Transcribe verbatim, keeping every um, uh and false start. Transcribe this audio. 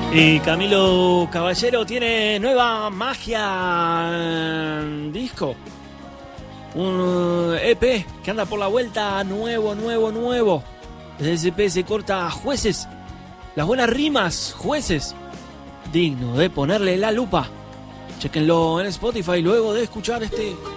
Y Camilo Caballero tiene nueva magia disco. Un E P que anda por la vuelta, nuevo, nuevo, nuevo. Desde ese E P se corta Jueces. Las buenas rimas, Jueces. Digno de ponerle la lupa. Chequenlo en Spotify luego de escuchar este